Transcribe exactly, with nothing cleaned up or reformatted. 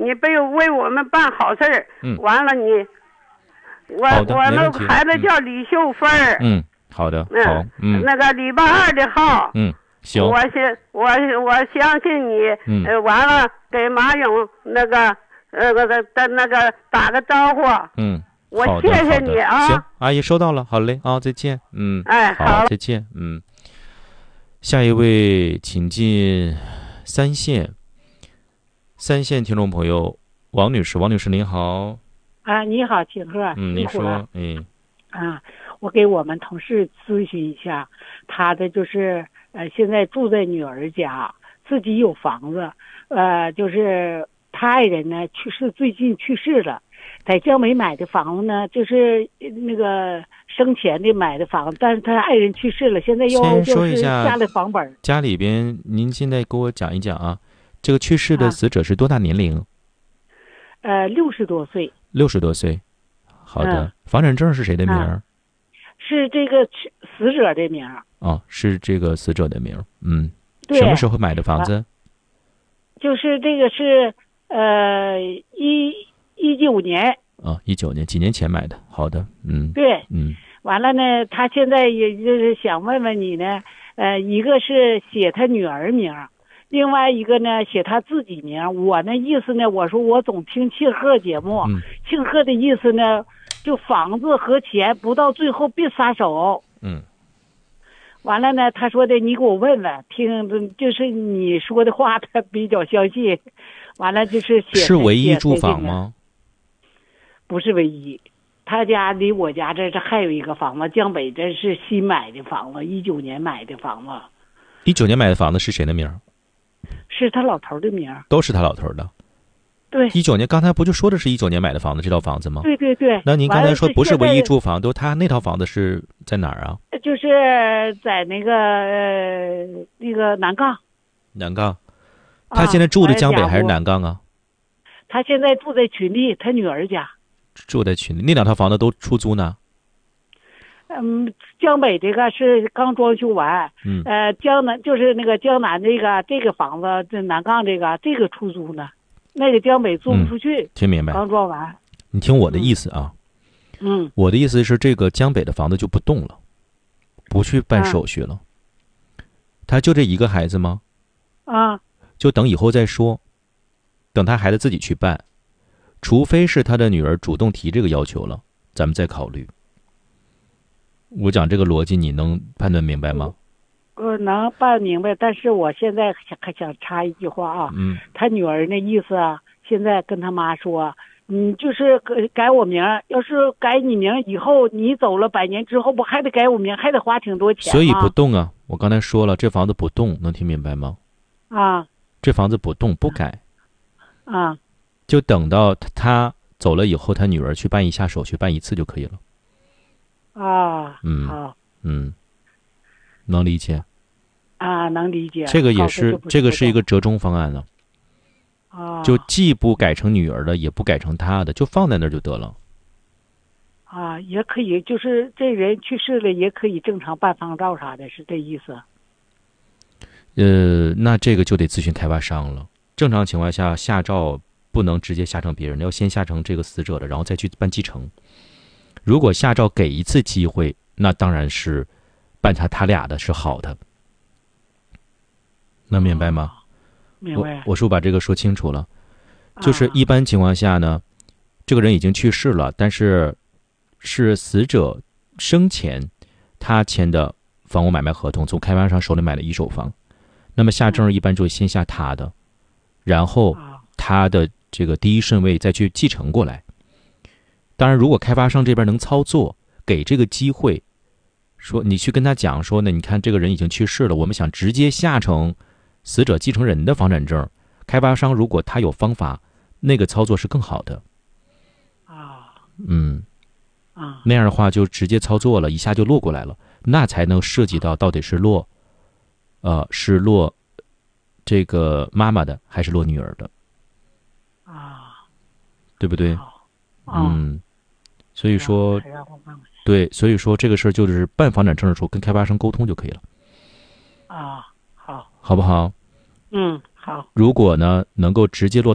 你别为我们办好事儿。 嗯， 完了你，我我那孩子叫李秀芬儿。 嗯，好的，好，嗯， 那个礼拜二的号。 嗯，行。 我相我我相信你。 嗯。 呃，完了给马勇那个呃那个那个打个招呼。 嗯。 我谢谢你啊。 行，阿姨收到了，好嘞啊，再见。嗯， 哎，好， 再见。嗯，下一位，请进三线。三线听众朋友，王女士，王女士您好。 啊，你好，景鹤。 嗯，您说，嗯。 啊，我给我们同事咨询一下，他的就是呃，现在住在女儿家，自己有房子，呃，就是他爱人呢去世，最近去世了。在江北买的房子呢，就是那个生前的买的房子，但是他爱人去世了，现在又就是下了房本。 家里边，您现在给我讲一讲啊，这个去世的死者是多大年龄？ 啊、呃，六十多岁。 六十多岁，好的。嗯、房产证是谁的名儿、啊？ 是这个死者的名儿。 哦，是这个死者的名儿。嗯， 对。 什么时候买的房子？啊、 就是这个是呃一。一九年啊，一九年，几年前买的。好的，嗯， 对， 嗯， 完了呢，他现在也就是想问问你呢，呃，一个是写他女儿名，另外一个呢写他自己名。我那意思呢，我说我总听庆贺节目， 嗯、 庆贺的意思呢，就房子和钱不到最后别撒手。 嗯， 完了呢，他说的你给我问问，听就是你说的话，他比较相信。完了就是写是唯一住房吗？ 不是唯一，他家离我家这这还有一个房子，江北这是新买的房子，一九年买的房子。 一九年买的房子是谁的名？ 是他老头的名。 都是他老头的。 对。 一九年，刚才不就说的是一九年买的房子，这套房子吗？ 对对对。 那您刚才说不是唯一住房，都他那套房子是在哪儿啊？ 就是在那个、呃、那个南岗。 南岗。他现在住的江北还是南岗啊？ 他现在住在群力，他女儿家。 住在群里，那两套房子都出租呢。 嗯，江北这个是刚装修完， 嗯， 呃，江南就是那个江南这个这个房子，这南岗这个这个出租呢，那个江北租不出去。 嗯、听明白？ 刚装完。 你听我的意思啊。 嗯。 我的意思是，这个江北的房子就不动了，不去办手续了。啊、他就这一个孩子吗？ 啊。 就等以后再说，等他孩子自己去办。除非是他的女儿主动提这个要求了，咱们再考虑。我讲这个逻辑，你能判断明白吗？ 我能办明白，但是我现在还想插一句话啊。 嗯。 他女儿那意思啊，现在跟他妈说，你就是改我名，要是改你名以后，你走了百年之后，不还得改我名，还得花挺多钱吗？ 所以不动啊！我刚才说了，这房子不动，能听明白吗？ 啊。 这房子不动，不改。 啊。 就等到他走了以后，他女儿去办一下手续，办一次就可以了。 啊， 嗯， 好， 嗯，能理解。 啊，能理解。 这个也是，这个是一个折中方案呢。 啊， 就既不改成女儿的，也不改成他的，就放在那儿就得了。 啊，也可以，就是这人去世了，也可以正常办房照啥的，是这意思。 呃，那这个就得咨询开发商了。正常情况下，下照不能直接下成别人的，要先下成这个死者的，然后再去办继承。如果下照给一次机会，那当然是办他他俩的是好的。能明白吗？ 哦、明白。 我我是不是把这个说清楚了？就是一般情况下呢，啊、这个人已经去世了，但是是死者生前他签的房屋买卖合同，从开发商手里买了一手房，那么下证一般就会先下他的，然后他的这个第一顺位再去继承过来。当然如果开发商这边能操作，给这个机会，说你去跟他讲说呢，你看这个人已经去世了，我们想直接下成死者继承人的房产证，开发商如果他有方法，那个操作是更好的。 啊， 嗯， 啊， 那样的话就直接操作了，一下就落过来了，那才能涉及到到底是落，呃，是落这个妈妈的还是落女儿的。 啊， 对不对？ 啊、 嗯，所以说，对，所以说这个事儿就是办房产证的时候跟开发商沟通就可以了。 啊，好， 好不好？ 嗯，好。 如果呢能够直接落到